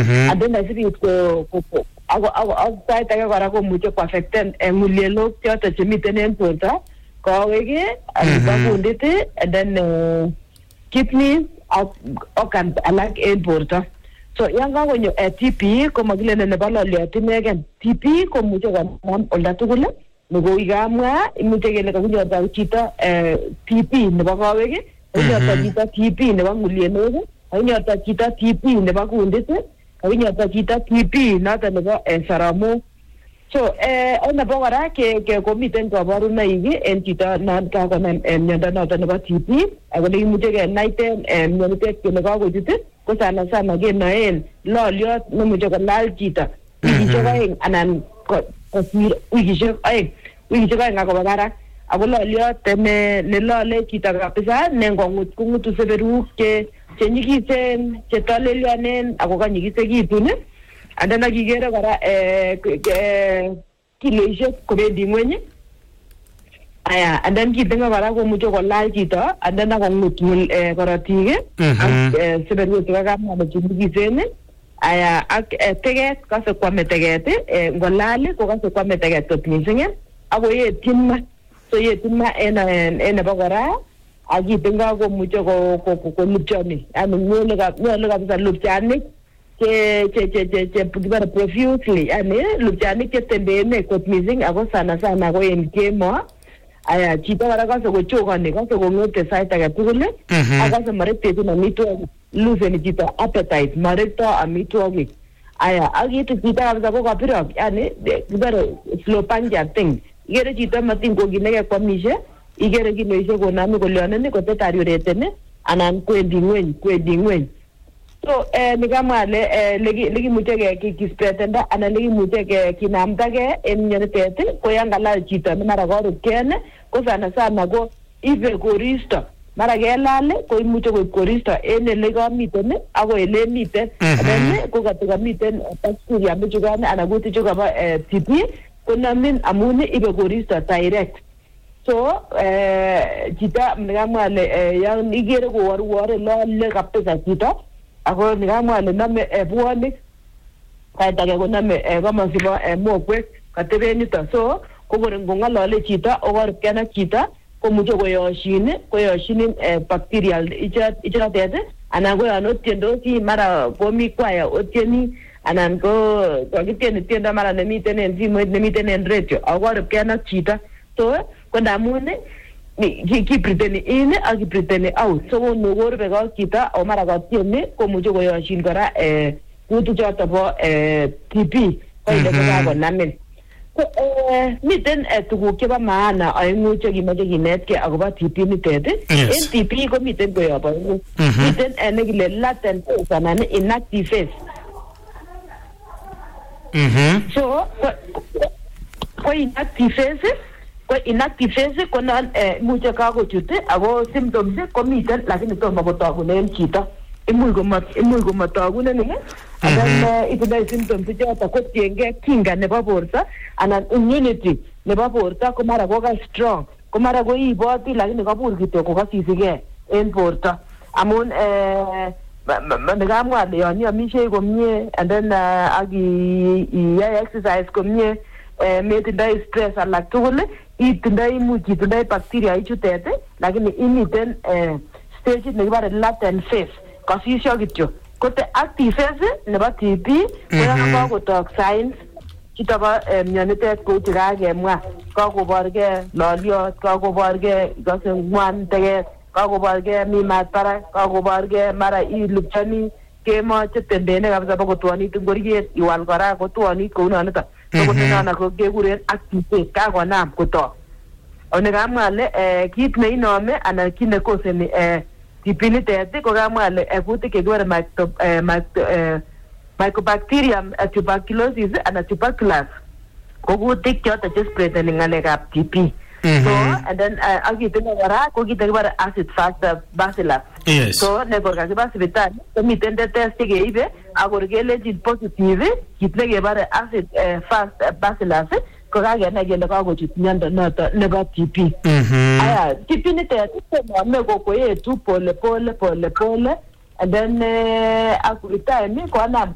and then asibit ko ako sait age kora komuche koaffecten ng'ulielok choto chemiten en borto kowek bakundit and then kidneys ak organs alak en borto. So yan kakonyo TB ko makilene nebo loliot inegen. TB komuche konam olda tugul nego ikamwa imuche kele kakinyorta chito TB nebo kowek, kakinyorta chito TB nebo ng'ulielok, kakinyorta chito TB nebo kundit, kakinyorta chito TB noto nebo saramok. So nebo kora komiten kabarunoik en chito non kakonam miondo noto nebo TB ako nekimuche kenaiten mionitet kele kakochut ko sana kenoen loliot nemuche kolal chito wikishek oeng anan kosir wikishek oeng akoba barak ako loliot nelole chito kabisa nengong'ut kong'utu seberuk chenyikisen chetolelionen ako kanyikisekitun and then akikere kora kiloishek kobendi ng'weny aya and then kitenge kora komuche kolal chito and then akong'ut korotik ak seberwek chekakamwa chenyikisen aya ak teket kase kwame teket ngolal kokase kwame teket kot missing ako yetyin ma so yetyin ma en nebo kora akitenga komuche kolupchoni yani nyolu kabisa lupchanik che kibare profusely yani lupchanik chetembeene kot missing ako sana ko en kemo aya chito kora kase kochokoni kase kong'ete sait age tugul akase marektechin amitwogik loseni chito appetite marekto amitwogik aya akitu chito kabisa ko kapirok yani kibare slow puncture thing ikere chito matin kokinege kwamishe ikere kiloishek konami kolyonen kotetarioreten anan kwendi ng'weny. So nikamwa lekimuche kispreadenda anan lekimuche kinamdage en mionitet ko yan kalal chito ne mara korupken ko sana ko ibe koristo mara kelal ko imuche koib koristo en ele kamiten ako ele miten then ko katikamiten bacteria bichukan anan kutik chukaba TB konamin amun ibe koristo direct. So chito nikamwa yan ikere kowarware lole kabisa chito ako nikamwa name buonik sait age koname komasibo mokwek kateben nito so kokore ngong'olole chito okorupken ak chito komuche koyoshinin bacterial ichotet anan ko yon otiendosi mara komi kwaya otieni anan ko kakitieni tiendo mara nemiten en simoit nemiten en radio okorupken ak chito so ko ndamun kipriteni in ak kipriteni out so konokorube ka chito o mara katieni komuche koyoshin kora kutik choto bo TB koile kokakonamin. So miten tuguk chebo maana aeng'u chekimache kinetkei akobo TB nitet en TB komiten koyob aeng'u miten nekile latent phase anan inactive phase. So ko inactive phase ko non imuche kakochut ako symptoms komiten lakini tomo kotogunen chito imuch komatogunen anan itindoi symptoms choto kotiengei kinga nebo borto anan immunity nebo borto ko mara ko strong ko mara ko iboti lakini kabur kityo kokasisigei en borto amun nikamwa yon iamishei komie and then ak iyai exercise komie metindoi stress alak tugul imuch itindoi bacteria ichutet lakini imiten stage nekibare latent phase kasisyo kityo kote active phase nebo TB ko yan kakotok signs chito bo mionitet kou chekakemwa kakoborgei loliot kakoborgei ikose ng'wan teket kakoborgei mi maat barak kakoborgei mara ilupchoni kemo chetembene kabisa bokotwonit ngoriet iwal kora kotwonit kou nonito kokotenona ko kekuren active phase kakonam kotok onekamwa ale kit neinome anan kit nekoseni TB nitet ko kamwa ale kutik chekibore Mycobacterium tuberculosis anan tuberculous ko kutik choto che spreadeni ng'alekab TB. So and then akitinye kora ko kit nekibore acid fast bacillus. So nekor kakiba sipitali komiten test chekeibe akor kelenjin positive kit nekebare acid fast bacillus ko kakenai kele kakochut miondo noto nebo TB. Aya TB nitet konome koetu pole and then ak time konam